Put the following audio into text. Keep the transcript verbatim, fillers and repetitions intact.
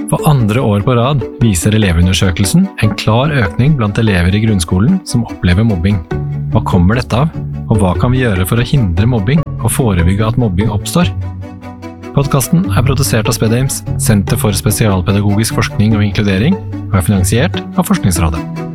For andre år på rad viser elevundersøkelsen en klar økning blant elever i grunnskolen som opplever mobbing. Hva kommer dette av, og hva kan vi gjøre for å hindre mobbing og forebygge at mobbing oppstår? Podcasten er produsert av SpedAIMS, Senter for spesialpedagogisk forskning og inkludering, og er finansiert av Forskningsrådet.